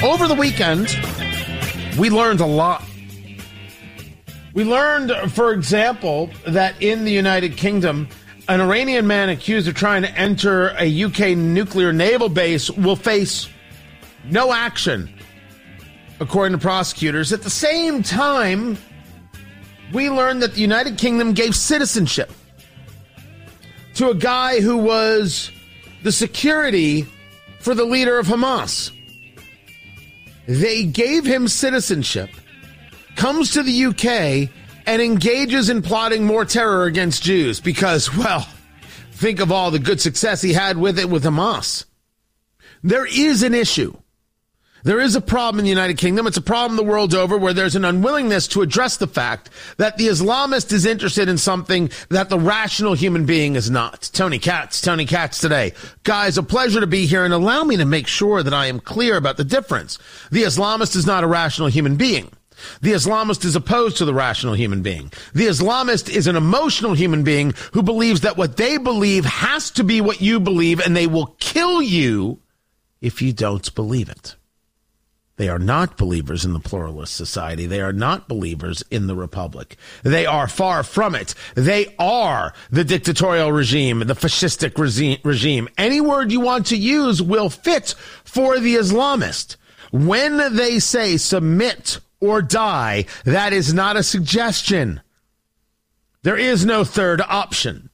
Over the weekend, we learned a lot. We learned, for example, that in the United Kingdom, an Iranian man accused of trying to enter a UK nuclear naval base will face no action, according to prosecutors. At the same time, we learned that the United Kingdom gave citizenship to a guy who was the security for the leader of Hamas. They gave him citizenship, comes to the UK, and engages in plotting more terror against Jews because, well, think of all the good success he had with it with Hamas. There is an issue. There is a problem in the United Kingdom. It's a problem the world over where there's an unwillingness to address the fact that the Islamist is interested in something that the rational human being is not. Tony Katz today. Guys, a pleasure to be here, and allow me to make sure that I am clear about the difference. The Islamist is not a rational human being. The Islamist is opposed to the rational human being. The Islamist is an emotional human being who believes that what they believe has to be what you believe, and they will kill you if you don't believe it. They are not believers in the pluralist society. They are not believers in the republic. They are far from it. They are the dictatorial regime, the fascistic regime. Any word you want to use will fit for the Islamist. When they say submit or die, that is not a suggestion. There is no third option.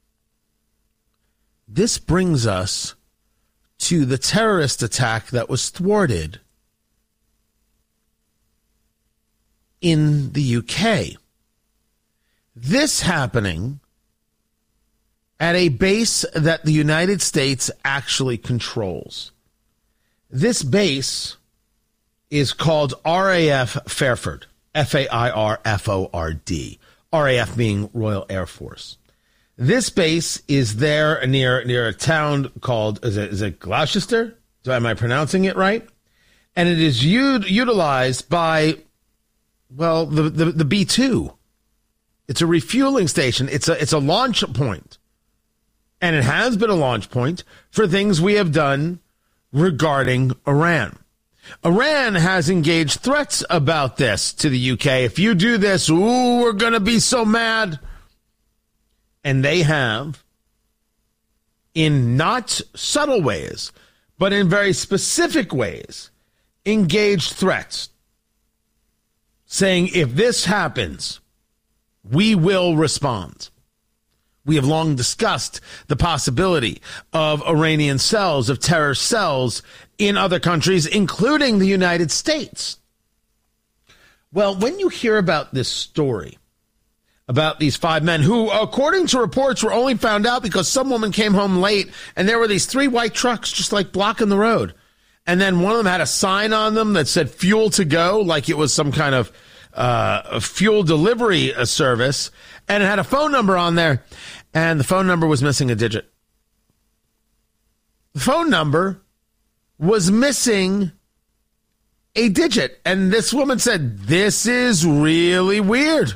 This brings us to the terrorist attack that was thwarted in the UK. This happening at a base that the United States actually controls. This base is called RAF Fairford, Fairford, RAF being Royal Air Force. This base is there near a town called, is it Gloucester? Am I pronouncing it right? And it is utilized by, well, the B-2. It's a refueling station. It's a launch point. And it has been a launch point for things we have done regarding Iran. Iran has engaged threats about this to the UK. If you do this, we're going to be so mad. And they have, in not subtle ways, but in very specific ways, engaged threats, saying if this happens, we will respond. We have long discussed the possibility of Iranian cells, of terror cells in other countries, including the United States. Well, when you hear about this story, about these 5 men who, according to reports, were only found out because some woman came home late and there were these 3 white trucks just like blocking the road. And then one of them had a sign on them that said fuel to go, like it was some kind of a fuel delivery service. And it had a phone number on there, and the phone number was missing a digit. The phone number was missing a digit. And this woman said, this is really weird.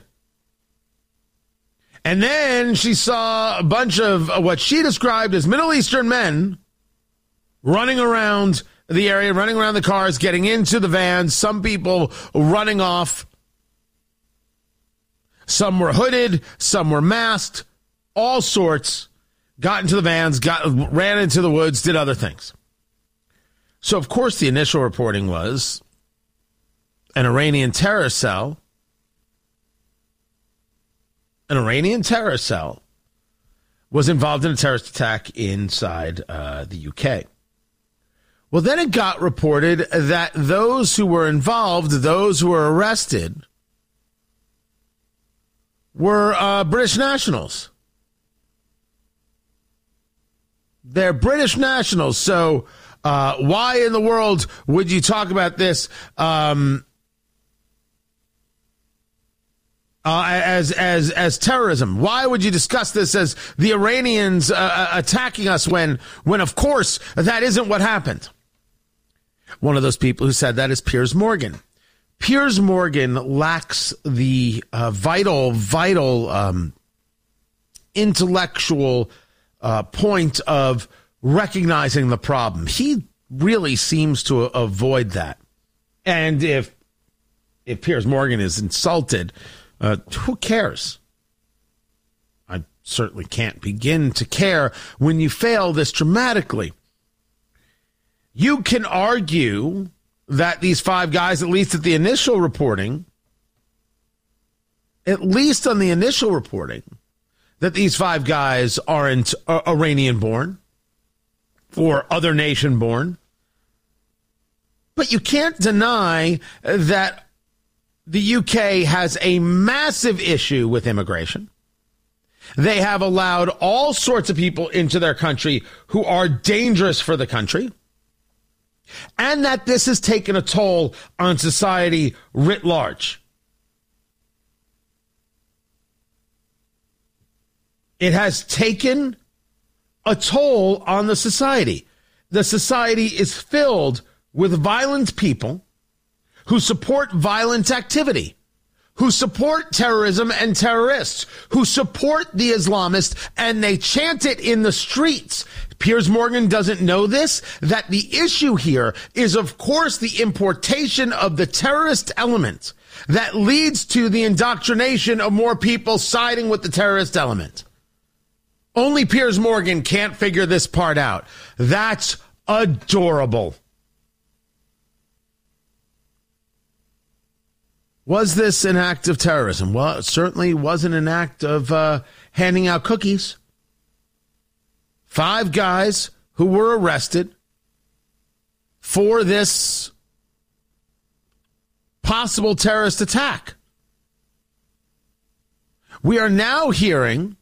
And then she saw a bunch of what she described as Middle Eastern men running around the area, running around the cars, getting into the vans, some people running off. Some were hooded, some were masked, all sorts, got into the vans, ran into the woods, did other things. So, of course, the initial reporting was an Iranian terror cell. An Iranian terror cell was involved in a terrorist attack inside the UK. Well, then it got reported that those who were involved, those who were arrested, were British nationals. They're British nationals. So why in the world would you talk about this as terrorism? Why would you discuss this as the Iranians attacking us when of course that isn't what happened? One of those people who said that is Piers Morgan. Piers Morgan lacks the vital intellectual point of recognizing the problem. He really seems to avoid that. And if Piers Morgan is insulted, who cares? I certainly can't begin to care when you fail this dramatically. You can argue that these five guys, at least on the initial reporting, that these five guys aren't Iranian-born or other nation-born. But you can't deny that the UK has a massive issue with immigration. They have allowed all sorts of people into their country who are dangerous for the country. And that this has taken a toll on society writ large. It has taken a toll on the society. The society is filled with violent people who support violent activity, who support terrorism and terrorists, who support the Islamists, and they chant it in the streets. Piers Morgan doesn't know this, that the issue here is, of course, the importation of the terrorist element that leads to the indoctrination of more people siding with the terrorist element. Only Piers Morgan can't figure this part out. That's adorable. Was this an act of terrorism? Well, it certainly wasn't an act of handing out cookies. 5 guys who were arrested for this possible terrorist attack. We are now hearing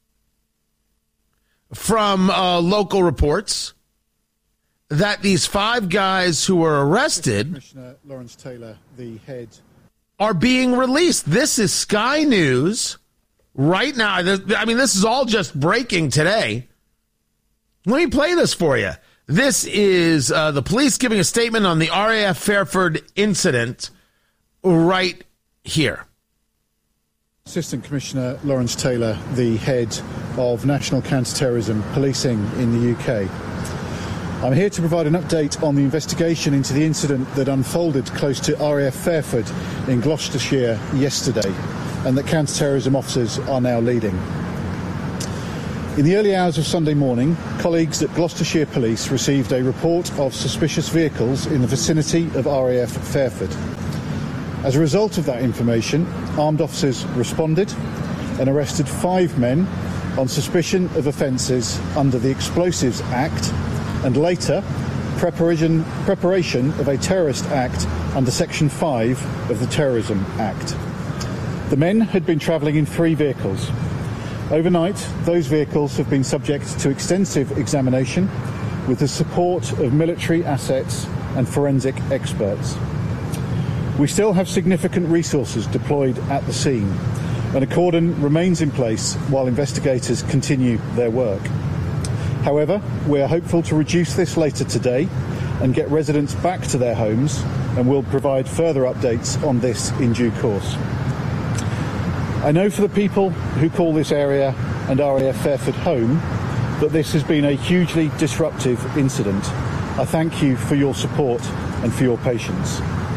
from local reports that these 5 guys who were arrested, Commissioner Lawrence Taylor, the head, are being released. This is Sky News right now. I mean, this is all just breaking today. Let me play this for you. This is the police giving a statement on the RAF Fairford incident right here. Assistant Commissioner Lawrence Taylor, the head of National Counter-Terrorism Policing in the UK. I'm here to provide an update on the investigation into the incident that unfolded close to RAF Fairford in Gloucestershire yesterday, and that counter-terrorism officers are now leading. In the early hours of Sunday morning, colleagues at Gloucestershire Police received a report of suspicious vehicles in the vicinity of RAF Fairford. As a result of that information, armed officers responded and arrested 5 men on suspicion of offences under the Explosives Act and later preparation of a terrorist act under Section 5 of the Terrorism Act. The men had been travelling in 3 vehicles. Overnight, those vehicles have been subject to extensive examination with the support of military assets and forensic experts. We still have significant resources deployed at the scene, and a cordon remains in place while investigators continue their work. However, we are hopeful to reduce this later today and get residents back to their homes, and we'll provide further updates on this in due course. I know for the people who call this area and RAF Fairford home that this has been a hugely disruptive incident. I thank you for your support and for your patience.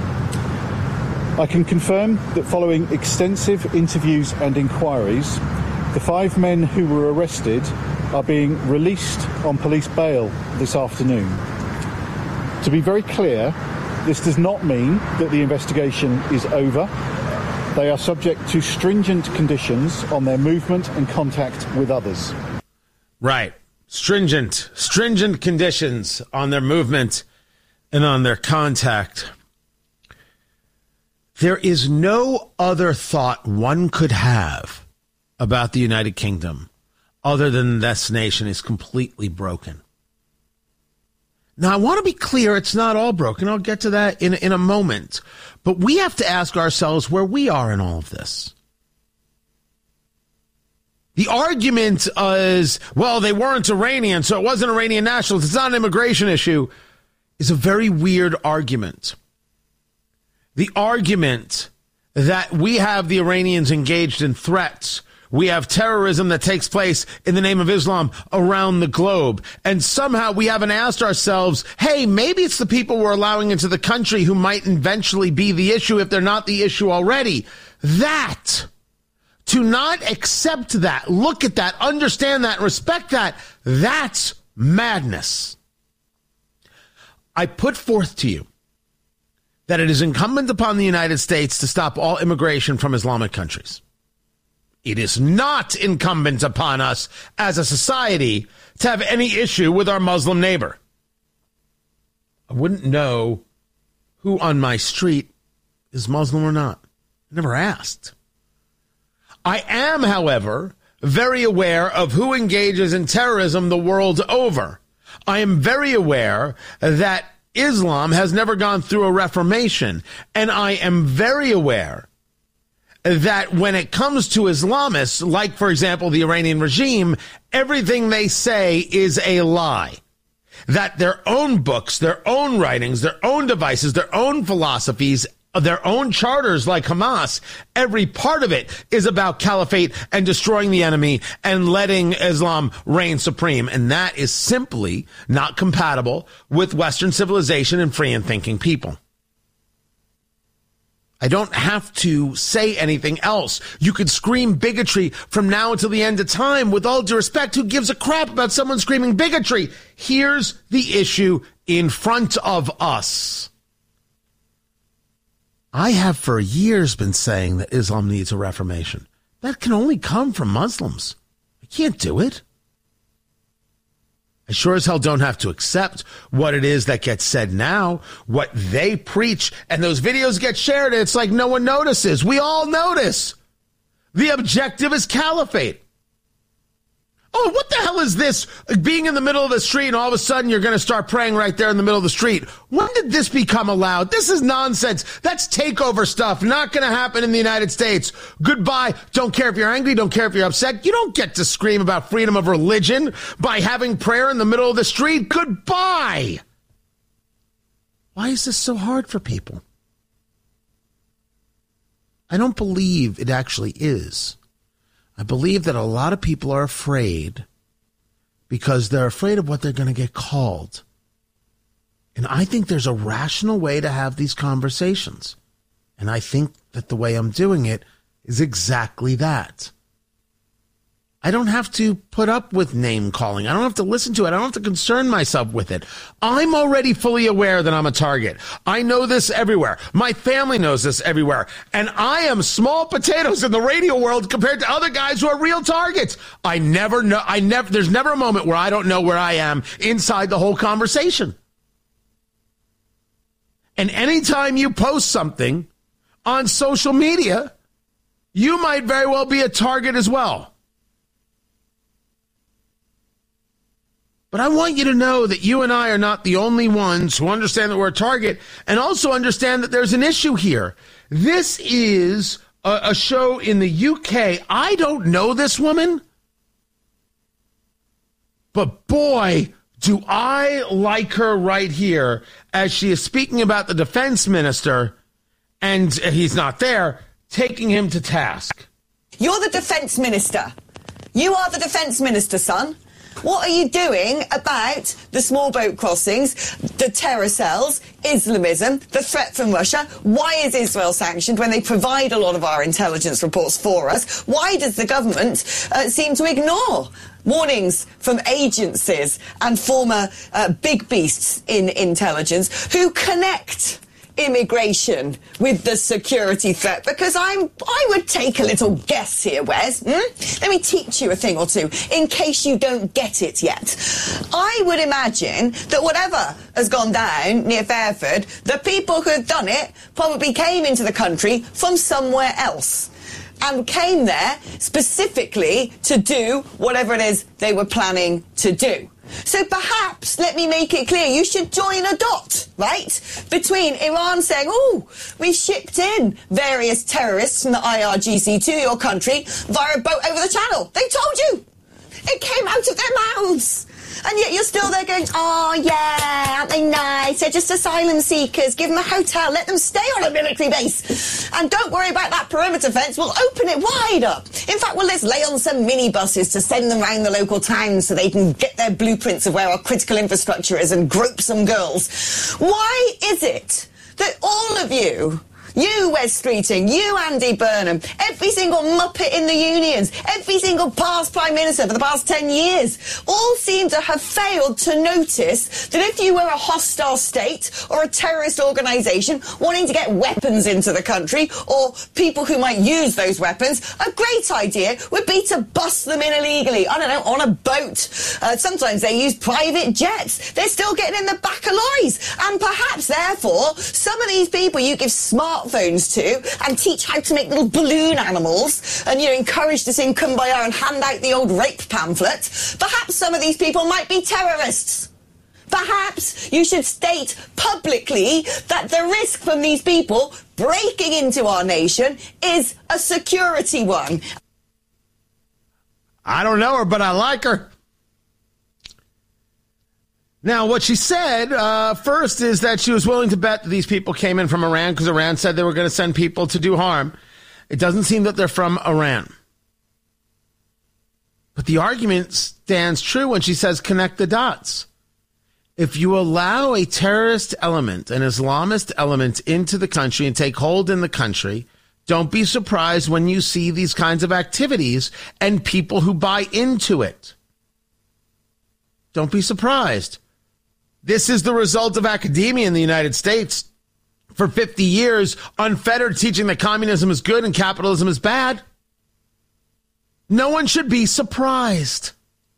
I can confirm that following extensive interviews and inquiries, the 5 men who were arrested are being released on police bail this afternoon. To be very clear, this does not mean that the investigation is over. They are subject to stringent conditions on their movement and contact with others. Right. Stringent conditions on their movement and on their contact. There is no other thought one could have about the United Kingdom other than this nation is completely broken. Now, I want to be clear, it's not all broken. I'll get to that in a moment. But we have to ask ourselves where we are in all of this. The argument is, well, they weren't Iranian, so it wasn't Iranian nationals. It's not an immigration issue, is a very weird argument. The argument that we have the Iranians engaged in threats we have terrorism that takes place in the name of Islam around the globe. And somehow we haven't asked ourselves, hey, maybe it's the people we're allowing into the country who might eventually be the issue if they're not the issue already. That, to not accept that, look at that, understand that, respect that, that's madness. I put forth to you that it is incumbent upon the United States to stop all immigration from Islamic countries. It is not incumbent upon us as a society to have any issue with our Muslim neighbor. I wouldn't know who on my street is Muslim or not. I never asked. I am, however, very aware of who engages in terrorism the world over. I am very aware that Islam has never gone through a reformation, and I am very aware that when it comes to Islamists, like, for example, the Iranian regime, everything they say is a lie. That their own books, their own writings, their own devices, their own philosophies, their own charters like Hamas, every part of it is about caliphate and destroying the enemy and letting Islam reign supreme. And that is simply not compatible with Western civilization and free and thinking people. I don't have to say anything else. You could scream bigotry from now until the end of time. With all due respect, who gives a crap about someone screaming bigotry? Here's the issue in front of us. I have for years been saying that Islam needs a reformation. That can only come from Muslims. I can't do it. I sure as hell don't have to accept what it is that gets said now, what they preach, and those videos get shared, and it's like no one notices. We all notice. The objective is caliphate. Oh, what the hell is this? Being in the middle of the street and all of a sudden you're going to start praying right there in the middle of the street. When did this become allowed? This is nonsense. That's takeover stuff. Not going to happen in the United States. Goodbye. Don't care if you're angry. Don't care if you're upset. You don't get to scream about freedom of religion by having prayer in the middle of the street. Goodbye. Why is this so hard for people? I don't believe it actually is. I believe that a lot of people are afraid because they're afraid of what they're going to get called. And I think there's a rational way to have these conversations. And I think that the way I'm doing it is exactly that. I don't have to put up with name calling. I don't have to listen to it. I don't have to concern myself with it. I'm already fully aware that I'm a target. I know this everywhere. My family knows this everywhere. And I am small potatoes in the radio world compared to other guys who are real targets. There's never a moment where I don't know where I am inside the whole conversation. And anytime you post something on social media, you might very well be a target as well. But I want you to know that you and I are not the only ones who understand that we're a target and also understand that there's an issue here. This is a show in the UK. I don't know this woman, but boy, do I like her right here as she is speaking about the defense minister, and he's not there, taking him to task. You're the defense minister. You are the defense minister, son. What are you doing about the small boat crossings, the terror cells, Islamism, the threat from Russia? Why is Israel sanctioned when they provide a lot of our intelligence reports for us? Why does the government seem to ignore warnings from agencies and former big beasts in intelligence who connect immigration with the security threat? Because I would take a little guess here, Wes. Let me teach you a thing or two in case you don't get it yet. I would imagine that whatever has gone down near Fairford, the people who have done it probably came into the country from somewhere else and came there specifically to do whatever it is they were planning to do. So perhaps, let me make it clear, you should join a dot, right, between Iran saying, oh, we shipped in various terrorists from the IRGC to your country via a boat over the channel. They told you. It came out of their mouths. And yet you're still there going, oh, yeah, aren't they nice? They're just asylum seekers. Give them a hotel. Let them stay on a military base. And don't worry about that perimeter fence. We'll open it wide up. In fact, let's lay on some minibuses to send them around the local towns so they can get their blueprints of where our critical infrastructure is and grope some girls. Why is it that all of you, Wes Streeting, you, Andy Burnham, every single muppet in the unions, every single past Prime Minister for the past 10 years, all seem to have failed to notice that if you were a hostile state or a terrorist organisation wanting to get weapons into the country, or people who might use those weapons, a great idea would be to bust them in illegally, I don't know, on a boat. Sometimes they use private jets. They're still getting in the back of lorries. And perhaps, therefore, some of these people you give smartphones to and teach how to make little balloon animals and, encourage to sing Kumbaya and hand out the old rape pamphlet. Perhaps some of these people might be terrorists. Perhaps you should state publicly that the risk from these people breaking into our nation is a security one. I don't know her, but I like her. Now, what she said first is that she was willing to bet that these people came in from Iran because Iran said they were going to send people to do harm. It doesn't seem that they're from Iran. But the argument stands true when she says connect the dots. If you allow a terrorist element, an Islamist element into the country and take hold in the country, don't be surprised when you see these kinds of activities and people who buy into it. Don't be surprised. This is the result of academia in the United States. For 50 years, unfettered teaching that communism is good and capitalism is bad. No one should be surprised.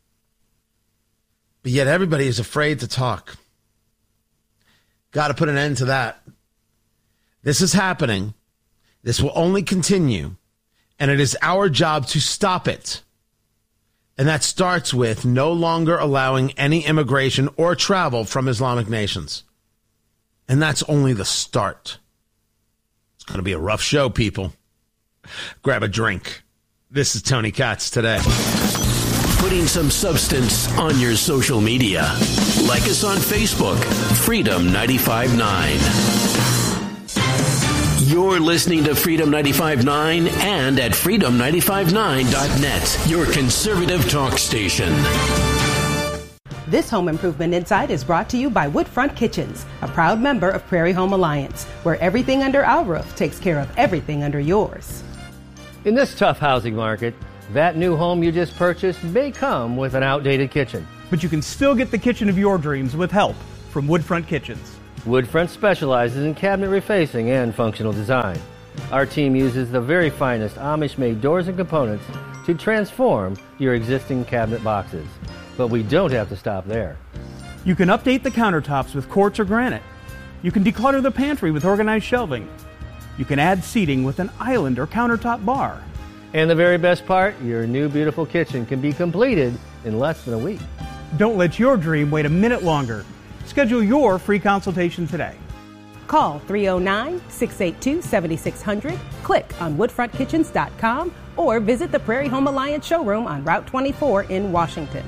But yet everybody is afraid to talk. Got to put an end to that. This is happening. This will only continue. And it is our job to stop it. And that starts with no longer allowing any immigration or travel from Islamic nations. And that's only the start. It's going to be a rough show, people. Grab a drink. This is Tony Katz Today. Putting some substance on your social media. Like us on Facebook, Freedom 95.9. You're listening to Freedom 95.9 and at freedom959.net, your conservative talk station. This Home Improvement Insight is brought to you by Woodfront Kitchens, a proud member of Prairie Home Alliance, where everything under our roof takes care of everything under yours. In this tough housing market, that new home you just purchased may come with an outdated kitchen. But you can still get the kitchen of your dreams with help from Woodfront Kitchens. Woodfront specializes in cabinet refacing and functional design. Our team uses the very finest Amish-made doors and components to transform your existing cabinet boxes. But we don't have to stop there. You can update the countertops with quartz or granite. You can declutter the pantry with organized shelving. You can add seating with an island or countertop bar. And the very best part, your new beautiful kitchen can be completed in less than a week. Don't let your dream wait a minute longer. Schedule your free consultation today. Call 309-682-7600, click on woodfrontkitchens.com, or visit the Prairie Home Alliance showroom on Route 24 in Washington.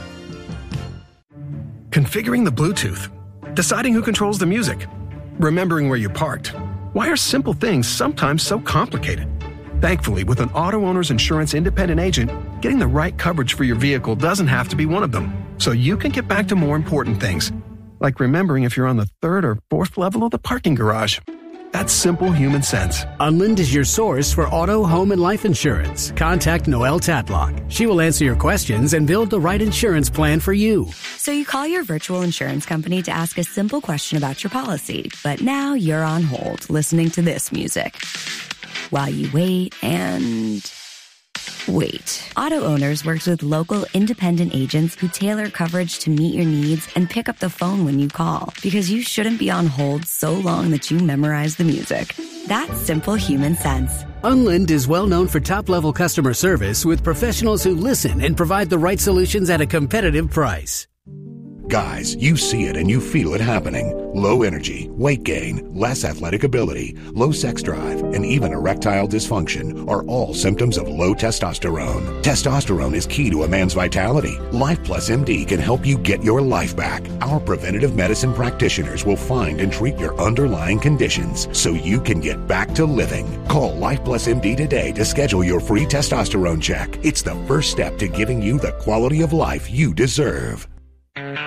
Configuring the Bluetooth, deciding who controls the music, remembering where you parked. Why are simple things sometimes so complicated? Thankfully, with an auto owner's insurance independent agent, getting the right coverage for your vehicle doesn't have to be one of them, so you can get back to more important things, like remembering if you're on the 3rd or 4th level of the parking garage. That's simple human sense. Unlind is your source for auto, home, and life insurance. Contact Noelle Tatlock. She will answer your questions and build the right insurance plan for you. So you call your virtual insurance company to ask a simple question about your policy, but now you're on hold listening to this music while you wait and wait. Auto Owners works with local independent agents who tailor coverage to meet your needs and pick up the phone when you call, because you shouldn't be on hold so long that you memorize the music. That's simple human sense. Unlind is well known for top-level customer service with professionals who listen and provide the right solutions at a competitive price. Guys, you see it and you feel it happening. Low energy, weight gain, less athletic ability, low sex drive, and even erectile dysfunction are all symptoms of low testosterone. Testosterone is key to a man's vitality. Life Plus MD can help you get your life back. Our preventative medicine practitioners will find and treat your underlying conditions so you can get back to living. Call Life Plus MD today to schedule your free testosterone check. It's the first step to giving you the quality of life you deserve.